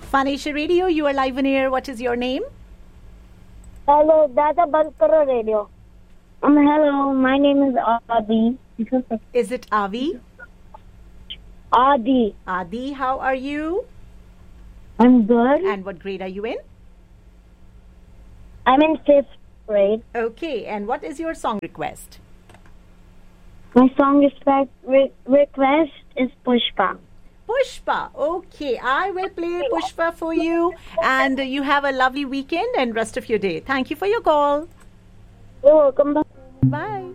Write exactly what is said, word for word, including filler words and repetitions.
Fun Asia Radio, you are live on air. What is your name? Hello, Dada Bankara Radio. Um, hello, my name is Adi. Is it Avi? Adi. Adi, how are you? I'm good. And what grade are you in? I'm in fifth grade. Okay, and what is your song request? My song respect, re- request is Pushpa. Pushpa. Okay, I will play Pushpa for you. And you have a lovely weekend and rest of your day. Thank you for your call. You're welcome. Bye.